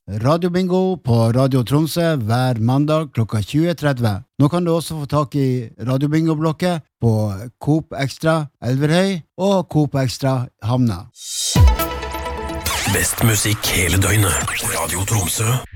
Radio Bingo på Radio Tromsø hver mandag klokka 20:30. Nå kan du også få tak i Radio Bingo-blokket på Coop Extra Elverhøy og Coop Extra Hamna. Best musikk hele døgnet. Radio Tromsø.